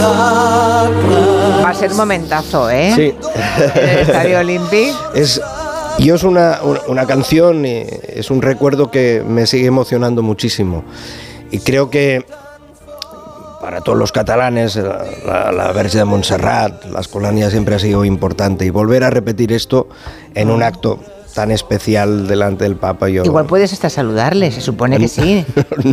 Va a ser un momentazo, ¿eh? Sí. El Estadio Olímpic. Es una canción, es un recuerdo que me sigue emocionando muchísimo. Y creo que para todos los catalanes la Verge de Montserrat, la Escolania siempre ha sido importante. Y volver a repetir esto en un acto tan especial delante del Papa. Igual puedes hasta saludarle, se supone que sí.